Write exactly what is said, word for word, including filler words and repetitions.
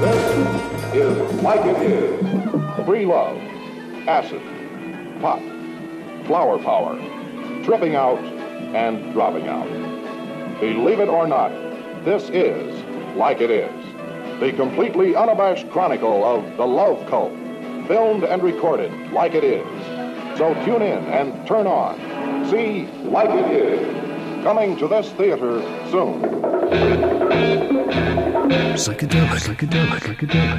This is Like It Is. Free love, acid, pot, flower power, tripping out and dropping out. Believe it or not, this is Like It Is. The completely unabashed chronicle of the love cult, filmed and recorded like it is. So tune in and turn on. See Like It Is. Coming to this theater soon. Psychedelic, psychedelic, psychedelic.